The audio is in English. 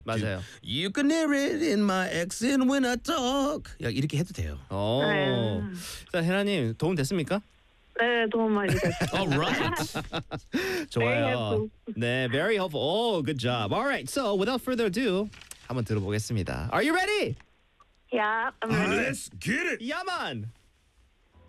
맞아요. You can hear it in my accent when I talk. 야, 이렇게 해도 돼요. 오. 자, 혜라님 도움 됐습니까? 네, 도움 많이 됐어요. Alright. 좋아요. helpful. 네, very helpful. Oh, good job. All right, so without further ado, 한번 들어보겠습니다. Are you ready? Yeah, I'm ready. Let's get it. 야만.